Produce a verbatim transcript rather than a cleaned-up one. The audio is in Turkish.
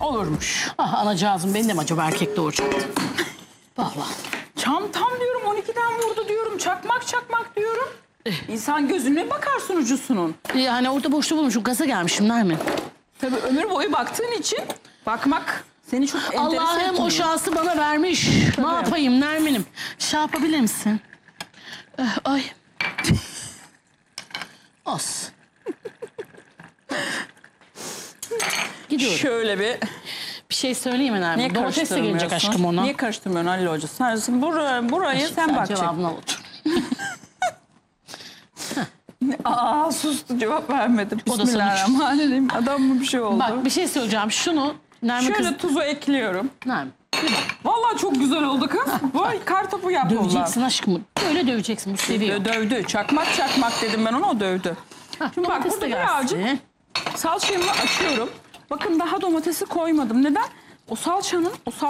olurmuş. Ah anacığızım benim de mi acaba erkek doğuracaktı? Vallahi. Tam tam diyorum on ikiden vurdu diyorum. Çakmak çakmak diyorum. İnsan gözüne bakar sunucusunun. Yani orada boşta bulmuşum. Gaza gelmişim Nermin. Tabii ömür boyu baktığın için bakmak seni çok enterese Allah'ım etmiyor. o şansı bana vermiş. Tabii. Ne yapayım Nermin'im? Şey yapabilir misin? Eh, Ay. Os. Gidiyorum. Şöyle bir... Bir şey söyleyeyim mi Nermin? Niye Domates de gelecek karıştırmıyorsun? aşkım ona. Niye karıştırmıyorsun Halil Hoca? Sen, sen buraya, burayı sen, Sen bakacaksın. cevabını al otur. Aa sustu, cevap vermedim. O da sonuç. Bismillahirrahmanirrahim. Adam mı bir şey oldu? Bak bir şey söyleyeceğim. Şunu Nermin Şöyle kız... tuzu ekliyorum. Nermin. Vallahi çok güzel oldu kız. Vay kartopu yap Döveceksin aşkım. Böyle döveceksin. Bu seviyor. Dö dövdü. Çakmak çakmak dedim ben ona, o dövdü. Hah, Şimdi bak domates burada de birazcık gelsin. salçamı açıyorum. Bakın daha domatesi koymadım. Neden? O salçanın, o sal